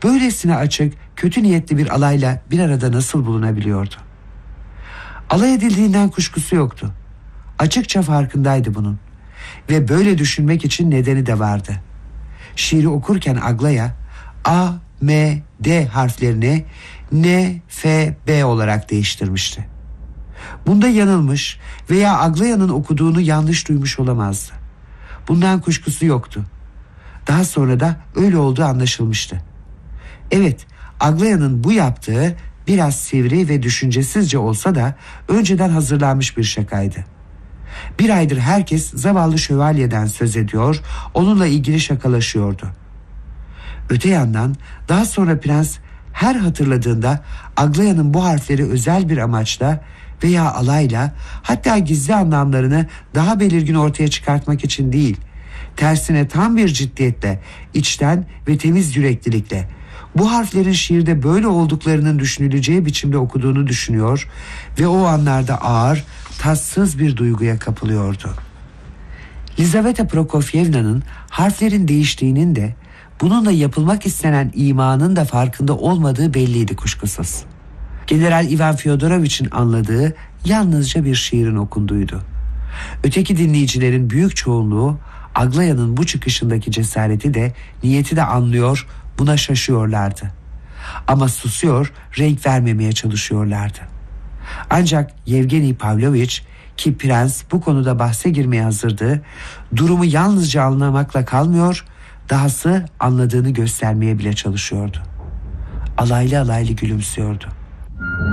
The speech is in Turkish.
böylesine açık, kötü niyetli bir alayla bir arada nasıl bulunabiliyordu? Alay edildiğinden kuşkusu yoktu. Açıkça farkındaydı bunun. Ve böyle düşünmek için nedeni de vardı. Şiiri okurken Aglaya A, M, D harflerini N, F, B olarak değiştirmişti. Bunda yanılmış veya Aglaya'nın okuduğunu yanlış duymuş olamazdı. Bundan kuşkusu yoktu. Daha sonra da öyle olduğu anlaşılmıştı. Evet, Aglaya'nın bu yaptığı biraz sivri ve düşüncesizce olsa da önceden hazırlanmış bir şakaydı. Bir aydır herkes zavallı şövalyeden söz ediyor, onunla ilgili şakalaşıyordu. Öte yandan daha sonra prens her hatırladığında Aglaya'nın bu harfleri özel bir amaçla veya alayla, hatta gizli anlamlarını daha belirgin ortaya çıkartmak için değil, tersine tam bir ciddiyetle, içten ve temiz yüreklilikle bu harflerin şiirde böyle olduklarının düşünüleceği biçimde okuduğunu düşünüyor ve o anlarda ağır, tatsız bir duyguya kapılıyordu. Lizaveta Prokofyevna'nın harflerin değiştiğinin de bununla yapılmak istenen imanın da farkında olmadığı belliydi kuşkusuz. General Ivan Fyodorovich'in anladığı yalnızca bir şiirin okunduydu. Öteki dinleyicilerin büyük çoğunluğu Aglaya'nın bu çıkışındaki cesareti de niyeti de anlıyor, buna şaşıyorlardı. Ama susuyor, renk vermemeye çalışıyorlardı. Ancak Yevgeni Pavlovich, ki prens bu konuda bahse girmeye hazırdı, durumu yalnızca anlamakla kalmıyor, dahası anladığını göstermeye bile çalışıyordu. Alaylı alaylı gülümsüyordu.